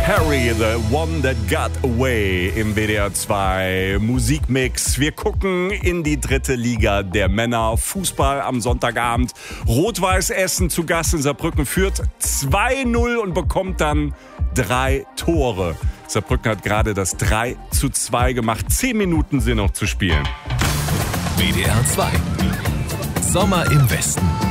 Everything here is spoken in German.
Harry, the one that got away im WDR 2 Musikmix. Wir gucken in die 3. Liga der Männer. Fußball am Sonntagabend. Rot-Weiß Essen zu Gast in Saarbrücken führt 2-0 und bekommt dann 3 Tore. Saarbrücken hat gerade das 3:2 gemacht. 10 Minuten sind noch zu spielen. WDR 2. Sommer im Westen.